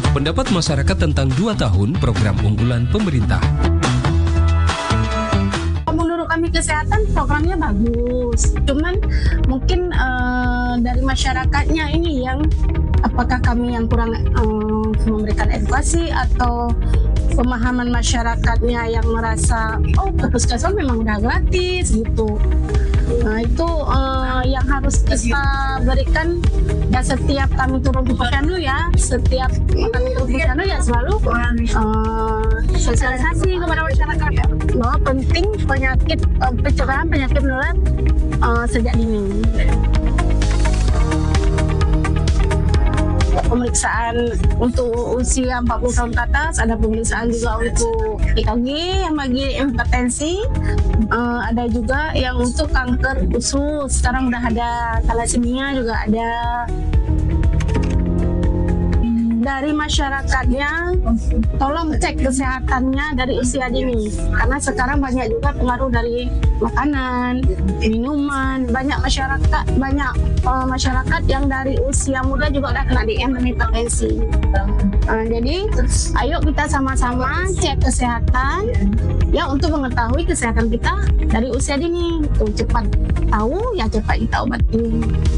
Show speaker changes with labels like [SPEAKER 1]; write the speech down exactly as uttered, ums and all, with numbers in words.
[SPEAKER 1] Pendapat masyarakat tentang dua tahun program unggulan pemerintah.
[SPEAKER 2] Menurut kami kesehatan programnya bagus, cuman mungkin uh, dari masyarakatnya ini yang apakah kami yang kurang uh, memberikan edukasi atau pemahaman masyarakatnya yang merasa oh ke puskesmas memang udah gratis gitu. Nah itu uh, yang harus kita berikan ya setiap kami turun ke posyandu ya, setiap kami turun ke posyandu ya selalu uh, sosialisasi kepada masyarakat bahwa penting penyakit uh, pencegahan penyakit menular uh, sejak dini. Pemeriksaan untuk usia empat puluh tahun ke atas, ada pemeriksaan juga untuk E K G yang bagi hipertensi, uh, ada juga yang untuk kanker usus, sekarang udah ada, thalassemia juga ada. Dari masyarakatnya, tolong cek kesehatannya dari usia dini, karena sekarang banyak juga pengaruh dari makanan, minuman, banyak masyarakat banyak uh, masyarakat yang dari usia muda juga udah kena D M dan hipertensi. Uh, jadi, ayo kita sama-sama cek kesehatan, ya untuk mengetahui kesehatan kita dari usia dini. Tuh, cepat tahu ya cepat kita obati.